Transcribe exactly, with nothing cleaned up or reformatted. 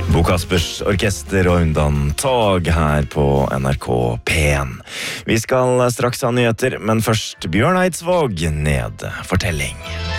Bo Kaspers Orkester og Undan Tog her på N R K P en. Vi skal straks ha nyheter, men først Bjørn Eidsvåg ned fortelling.